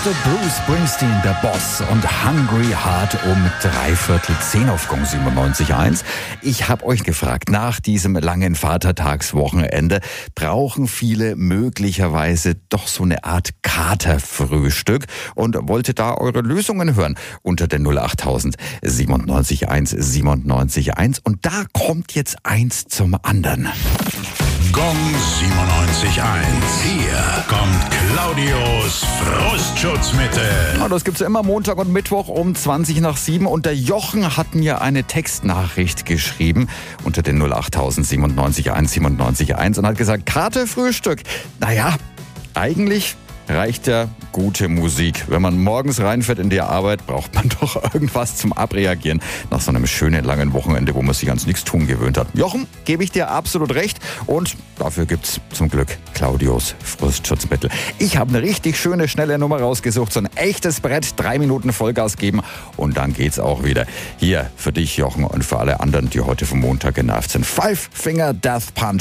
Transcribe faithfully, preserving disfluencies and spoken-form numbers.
Mister Bruce Springsteen, der Boss, und Hungry Heart um dreiviertel zehn auf Gong siebenundneunzig Komma eins. Ich habe euch gefragt, nach diesem langen Vatertagswochenende brauchen viele möglicherweise doch so eine Art Katerfrühstück und wollte da eure Lösungen hören unter der null acht tausend siebenundneunzig eins siebenundneunzig eins. Und da kommt jetzt eins zum anderen. Gong siebenundneunzig Komma eins. Hier kommt Claudios Frustschutzmittel. Ja, das gibt's ja immer Montag und Mittwoch um zwanzig nach sieben. Und der Jochen hat mir eine Textnachricht geschrieben unter den null acht tausend siebenundneunzig eins siebenundneunzig eins und hat gesagt, Katerfrühstück. Naja, eigentlich reicht ja gute Musik. Wenn man morgens reinfährt in die Arbeit, braucht man doch irgendwas zum Abreagieren nach so einem schönen langen Wochenende, wo man sich ans nichts tun gewöhnt hat. Jochen, gebe ich dir absolut recht, und dafür gibt's zum Glück Claudios Frustschutzmittel. Ich habe eine richtig schöne, schnelle Nummer rausgesucht, so ein echtes Brett, drei Minuten Vollgas geben und dann geht's auch wieder. Hier für dich, Jochen, und für alle anderen, die heute vom Montag genervt sind. Five Finger Death Punch.